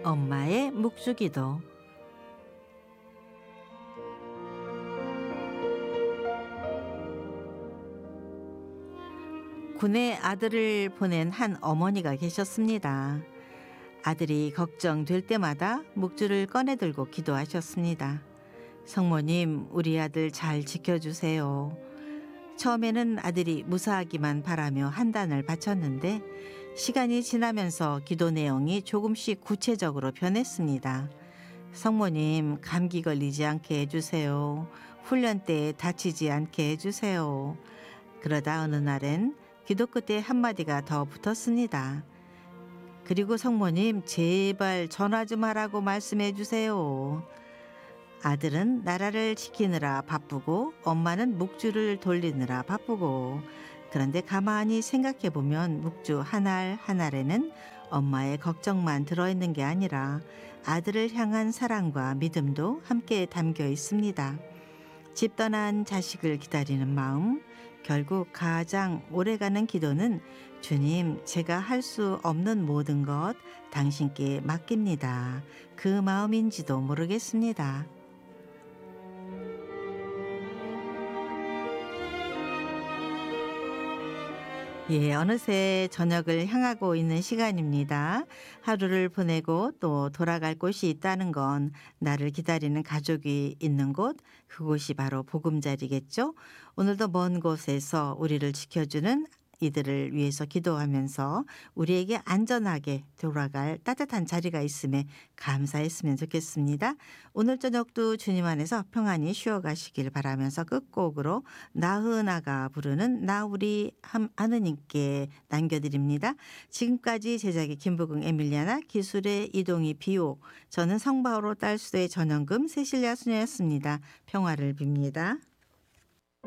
엄마의 묵주기도. 군에 아들을 보낸 한 어머니가 계셨습니다. 아들이 걱정될 때마다 묵주를 꺼내 들고 기도하셨습니다. 성모님, 우리 아들 잘 지켜주세요. 처음에는 아들이 무사하기만 바라며 한단을 바쳤는데 시간이 지나면서 기도 내용이 조금씩 구체적으로 변했습니다. 성모님, 감기 걸리지 않게 해주세요. 훈련 때 다치지 않게 해주세요. 그러다 어느 날엔 기도 끝에 한마디가 더 붙었습니다. 그리고 성모님, 제발 전화 좀 하라고 말씀해 주세요. 아들은 나라를 지키느라 바쁘고 엄마는 묵주를 돌리느라 바쁘고, 그런데 가만히 생각해 보면 묵주 한 알 한 알에는 엄마의 걱정만 들어있는 게 아니라 아들을 향한 사랑과 믿음도 함께 담겨 있습니다. 집 떠난 자식을 기다리는 마음, 결국 가장 오래가는 기도는 주님, 제가 할 수 없는 모든 것 당신께 맡깁니다. 그 마음인지도 모르겠습니다. 예, 어느새 저녁을 향하고 있는 시간입니다. 하루를 보내고 또 돌아갈 곳이 있다는 건 나를 기다리는 가족이 있는 곳, 그곳이 바로 보금자리겠죠. 오늘도 먼 곳에서 우리를 지켜주는 이들을 위해서 기도하면서 우리에게 안전하게 돌아갈 따뜻한 자리가 있음에 감사했으면 좋겠습니다. 오늘 저녁도 주님 안에서 평안히 쉬어가시길 바라면서 끝곡으로 나훈아가 부르는 나 우리 하느님께 남겨드립니다. 지금까지 제작의 김부긍 에밀리아나, 기술의 이동희 비오, 저는 성바오로 딸수의 전영금 세실야 수녀였습니다. 평화를 빕니다.